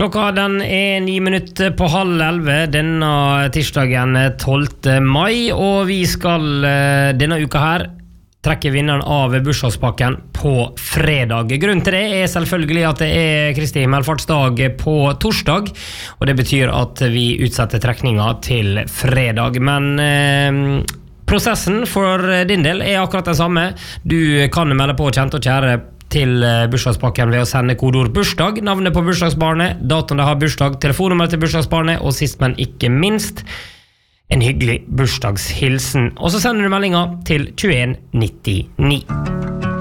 Klokka den 9 minutter på 10:30 denne tirsdagen 12. mai, og vi skal denne uka her trekke vinneren av bursdagspakken på fredag. Grunnen til det selvfølgelig at det Kristi himmelfartsdag på torsdag, og det betyr at vi utsetter trekninga til fredag. Men prosessen for din del akkurat den samme. Du kan melde på kjent og kjære til bursdagspakken ved å sende kodeord bursdag, navnet på bursdagsbarnet, datoen det har bursdag, telefonnummer til bursdagsbarnet, og sist, men ikke minst, en hyggelig bursdagshilsen. Og så sender du meldinga til 2199.